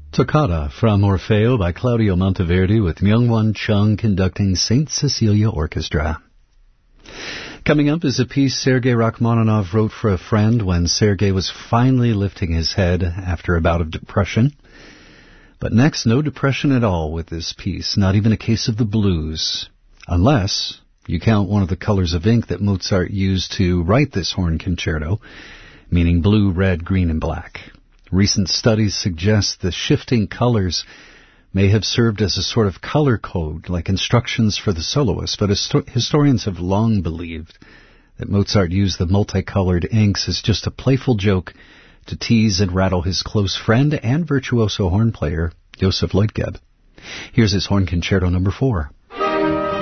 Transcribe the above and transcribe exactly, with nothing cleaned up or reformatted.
Toccata from Orfeo by Claudio Monteverdi with Myung-Won Chung conducting Saint Cecilia Orchestra. Coming up is a piece Sergei Rachmaninoff wrote for a friend when Sergei was finally lifting his head after a bout of depression. But next, no depression at all with this piece, not even a case of the blues, unless you count one of the colors of ink that Mozart used to write this horn concerto, meaning blue, red, green, and black. Recent studies suggest the shifting colors may have served as a sort of color code, like instructions for the soloist, but histo- historians have long believed that Mozart used the multicolored inks as just a playful joke to tease and rattle his close friend and virtuoso horn player, Joseph Leutgeb. Here's his horn concerto number four.